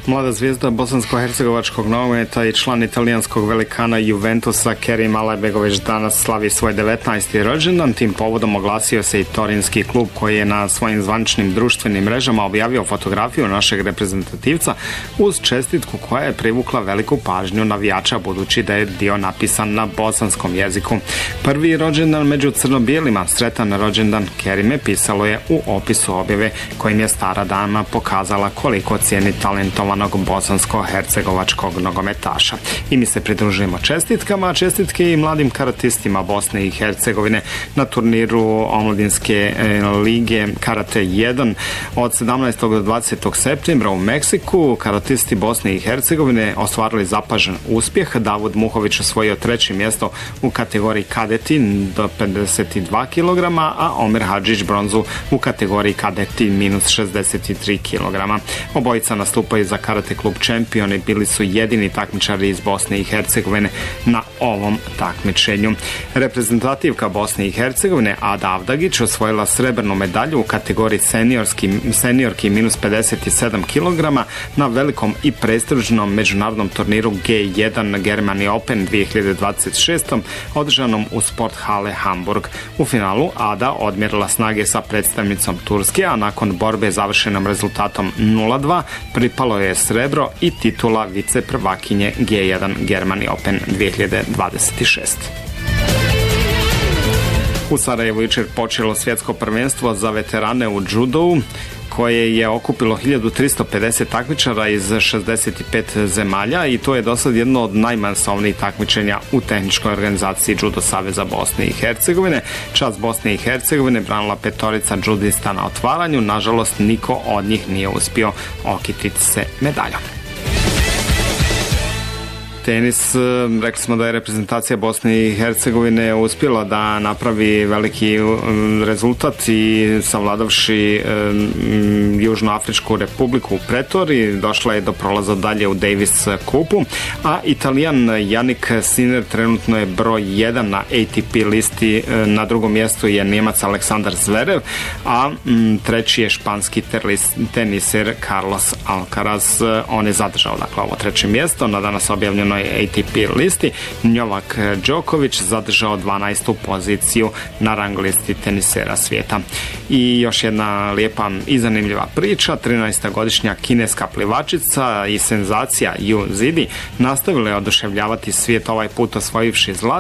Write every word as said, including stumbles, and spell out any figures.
Mlada zvijezda bosansko-hercegovačkog nogometa i član italijanskog velikana Juventusa Kerim Alajbegović danas slavi svoj devetnaesti rođendan. Tim povodom oglasio se i torinski klub koji je na svojim zvaničnim društvenim mrežama objavio fotografiju našeg reprezentativca uz čestitku koja je privukla veliku pažnju navijača budući da je dio napisan na bosanskom jeziku. Prvi rođendan među crno-bijelima, sretan rođendan Kerime, pisalo je u opisu objave kojim je stara dama pokazala koliko cijeni talentovanog bosansko-hercegovačkog nogometaša. I mi se pridružujemo čestitkama, a čestitke i mladim karatistima Bosne i Hercegovine na turniru omladinske lige Karate jedan od sedamnaestog do dvadesetog septembra u Meksiku. Karatisti Bosne i Hercegovine ostvarili zapažen uspjeh. Davud Muhović osvojio treće mjesto u kategoriji kadeti do pedeset dva kilograma, a Omer Hadžić bronzu u kategoriji kadeti minus šezdeset tri kilograma. Obojica nastupaju za Karate klub Čempioni, bili su jedini takmičari iz Bosne i Hercegovine na ovom takmičenju. Reprezentativka Bosne i Hercegovine Ada Avdagić osvojila srebrnu medalju u kategoriji seniorski, seniorki minus pedeset sedam kilograma na velikom i prestižnom međunarodnom turniru G jedan Germany Open dvije hiljade dvadeset šest održanom u sport hale Hamburg. U finalu Ada odmjerila snage sa predstavnicom Turske, a nakon borbe završenom rezultatom nula dva pripalo je srebro i titula viceprvakinje G jedan Germany Open dvije hiljade dvadeset šest. U Sarajevu jučer počelo svjetsko prvenstvo za veterane u džudovu koje je okupilo hiljadu tristo pedeset takmičara iz šezdeset pet zemalja i to je dosad jedno od najmasovnijih takmičenja u tehničkoj organizaciji Judo Saveza Bosne i Hercegovine. Čast Bosne i Hercegovine branila petorica džudista na otvaranju, nažalost niko od njih nije uspio okititi se medaljom. Tenis, rekli smo da je reprezentacija Bosne i Hercegovine uspjela da napravi veliki rezultat i savladavši Južnoafričku republiku u Pretori, došla je do prolaza dalje u Davis kupu, a Italijan Jannik Sinner trenutno je broj jedan na A T P listi, na drugom mjestu je Njemac Aleksandar Zverev, a treći je španski teniser Carlos Alcaraz, on je zadržao dakle ovo treće mjesto na danas objavljeno A T P listi. Novak Đoković zadržao dvanaestu poziciju na rang listi tenisera svijeta. I još jedna lijepa i zanimljiva priča, trinaestogodišnja kineska plivačica i senzacija Yu Zidi nastavila je oduševljavati svijet ovaj put osvojivši zlato